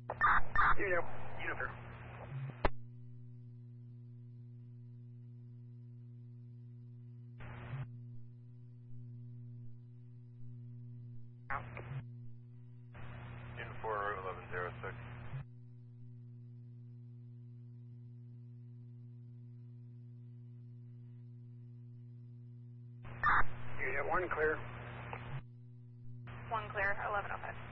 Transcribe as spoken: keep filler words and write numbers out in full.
Unit, unit here. Unit four, route eleven zero six. Unit one clear. One clear, eleven oh five.